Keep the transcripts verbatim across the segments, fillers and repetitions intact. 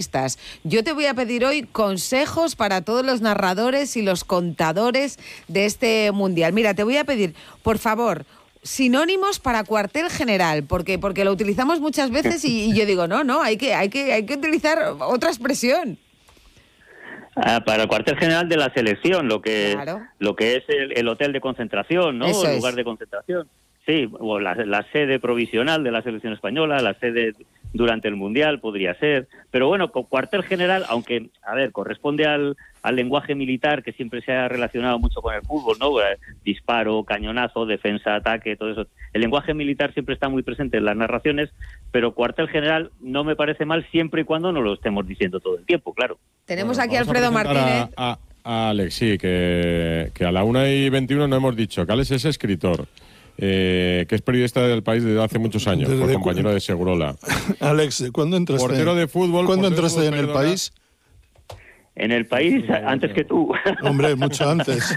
periodistas. Yo te voy a pedir hoy consejos para todos los narradores y los contadores de este Mundial. Mira, te voy a pedir, por favor, sinónimos para cuartel general, porque porque lo utilizamos muchas veces y, y yo digo, no, no, hay que, hay que, hay que utilizar otra expresión. Ah, para el cuartel general de la selección, lo que Claro. lo que es el, el hotel de concentración, ¿no? Eso el es. lugar de concentración. Sí, o la, la sede provisional de la selección española, la sede durante el Mundial podría ser. Pero bueno, con cuartel general, aunque, a ver, corresponde al, al lenguaje militar que siempre se ha relacionado mucho con el fútbol, ¿no? Disparo, cañonazo, defensa, ataque, todo eso. El lenguaje militar siempre está muy presente en las narraciones, pero cuartel general no me parece mal siempre y cuando no lo estemos diciendo todo el tiempo, claro. Tenemos Bueno, aquí a Alfredo Martínez. A, a, a Alex, sí, que, que a la una y veintiuno no hemos dicho que Alex es escritor. Eh, que es periodista del País desde hace muchos años, Desde fue cu- compañero de Segurola. Alex, ¿cuándo entraste? Portero de fútbol. ¿Cuándo portero de entraste fútbol, en el perdona. País? En el país, Sí, antes que tú. Hombre, mucho antes.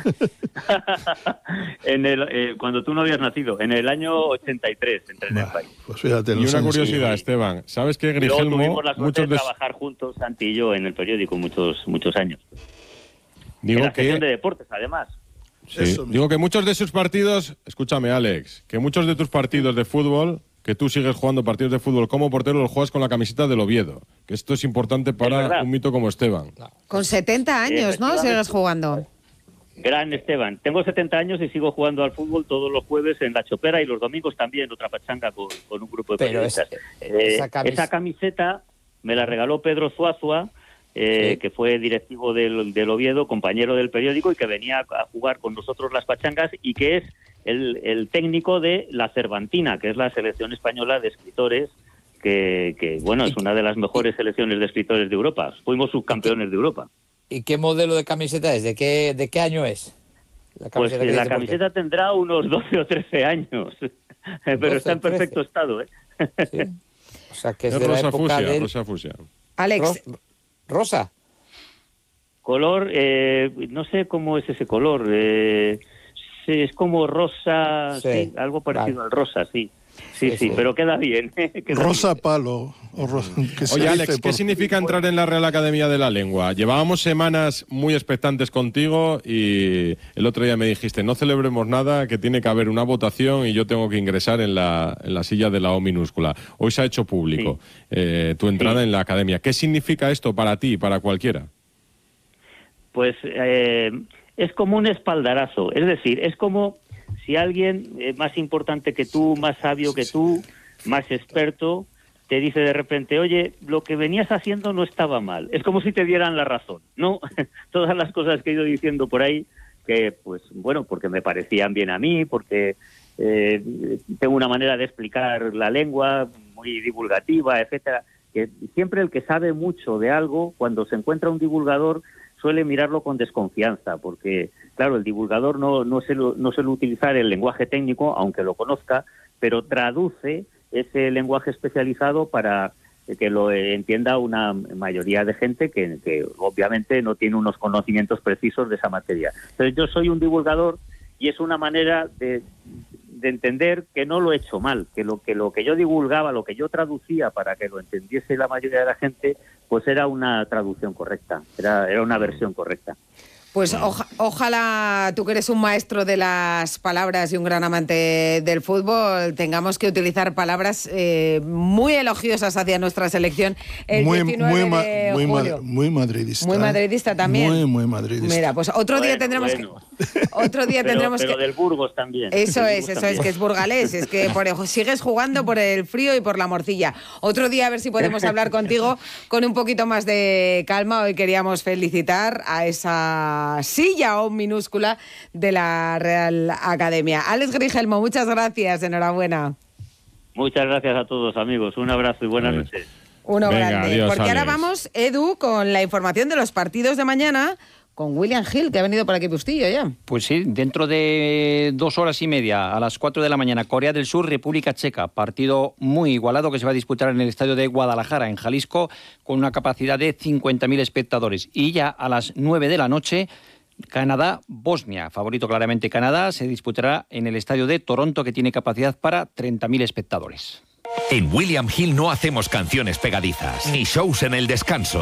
en el, eh, cuando tú no habías nacido, en el año ochenta y tres entré en el Bah, país. pues fíjate. Y los una años curiosidad, que- Esteban, ¿sabes que Y luego Grigelmo, tuvimos la suerte muchos de de, trabajar juntos, Santi y yo, en el periódico muchos muchos años. digo en la sección de que deportes, además. sí, Eso mismo. digo que muchos de sus partidos, escúchame Alex, que muchos de tus partidos de fútbol, que tú sigues jugando partidos de fútbol como portero, los juegas con la camiseta del Oviedo, que esto es importante Es para verdad. un mito como Esteban. Con setenta años, ¿no? Efectivamente. Sigues jugando. Gran Esteban. Tengo setenta años y sigo jugando al fútbol todos los jueves en La Chopera y los domingos también, otra pachanga con, con un grupo de Pero periodistas. es- Eh, esa camis- esa camiseta me la regaló Pedro Zuazua, eh, Sí. que fue directivo del, del Oviedo, compañero del periódico y que venía a jugar con nosotros las pachangas y que es el, el técnico de la Cervantina, que es la selección española de escritores, que, que bueno, es una de las mejores selecciones de escritores de Europa. Fuimos subcampeones de Europa. ¿Y qué modelo de camiseta es? ¿De qué, de qué año es? La Pues camiseta eh, que la dice, camiseta tendrá unos doce o trece años, pero doce, está en perfecto trece. estado, ¿eh? porque- sí. O sea, que es, Es de la rosa época fusia, del... rosa fusia. Alex, Ro- ¿Rosa? Color, eh, no sé cómo es ese color, eh, sí, es como rosa, sí, Sí, algo parecido vale. al rosa, sí. Sí, Sí, sí, sí. pero queda bien. queda Rosa bien. palo. O ro- que se Oye, dice Alex, ¿qué por- significa entrar en la Real Academia de la Lengua? Llevábamos semanas muy expectantes contigo y el otro día me dijiste, no celebremos nada, que tiene que haber una votación y yo tengo que ingresar en la, en la silla de la O minúscula. Hoy se ha hecho público eh, tu entrada Sí. en la Academia. ¿Qué significa esto para ti y para cualquiera? Pues eh, es como un espaldarazo, es decir, es como si alguien eh, más importante que tú, más sabio que tú, más experto, te dice de repente, oye, lo que venías haciendo no estaba mal. Es como si te dieran la razón, ¿no? Todas las cosas que he ido diciendo por ahí, que pues bueno, porque me parecían bien a mí, porque eh, tengo una manera de explicar la lengua muy divulgativa, etcétera, que siempre el que sabe mucho de algo, cuando se encuentra un divulgador, suele mirarlo con desconfianza, porque, claro, el divulgador no, no, suele, no suele utilizar el lenguaje técnico, aunque lo conozca, pero traduce ese lenguaje especializado para que lo entienda una mayoría de gente que, que obviamente no tiene unos conocimientos precisos de esa materia. Entonces yo soy un divulgador y es una manera de, de entender que no lo he hecho mal, que lo, que lo que yo divulgaba, lo que yo traducía para que lo entendiese la mayoría de la gente, pues era una traducción correcta, era, era una versión correcta. pues oja- ojalá tú que eres un maestro de las palabras y un gran amante del fútbol, tengamos que utilizar palabras eh, muy elogiosas hacia nuestra selección el muy, diecinueve muy, ma- de muy, ma- julio. muy madridista. Muy ¿eh? madridista también. Muy, muy madridista. Mira, pues otro día Bueno, tendremos bueno. que otro día Pero, tendremos pero que del Burgos también. Eso Del es, Burgos eso también. es, que es burgalés, es que por, sigues jugando por el frío y por la morcilla. Otro día a ver si podemos hablar contigo con un poquito más de calma. Hoy queríamos felicitar a esa silla o minúscula de la Real Academia. Alex Grigelmo, muchas gracias, enhorabuena. Muchas gracias a todos, amigos. Un abrazo y buenas Vale. noches. Uno Venga, grande. adiós, Porque ahora Alex. vamos, Edu, con la información de los partidos de mañana con William Hill, que ha venido por aquí Bustillo ya. Pues sí, dentro de dos horas y media, a las cuatro de la mañana, Corea del Sur, República Checa. Partido muy igualado que se va a disputar en el estadio de Guadalajara, en Jalisco, con una capacidad de cincuenta mil espectadores. Y ya a las nueve de la noche, Canadá-Bosnia. Favorito claramente Canadá, se disputará en el estadio de Toronto, que tiene capacidad para treinta mil espectadores. En William Hill no hacemos canciones pegadizas, ni shows en el descanso.